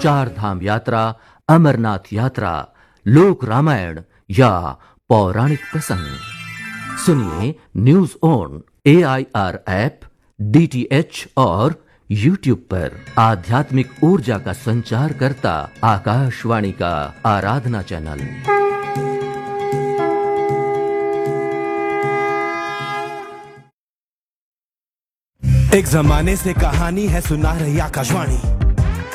चार धाम यात्रा, अमरनाथ यात्रा, लोक रामायण या पौराणिक प्रसंग सुनिए news on AIR app, DTH और YouTube पर। आध्यात्मिक ऊर्जा का संचार करता आकाशवाणी का आराधना चैनल। एक जमाने से कहानी है सुना रही आकाशवाणी।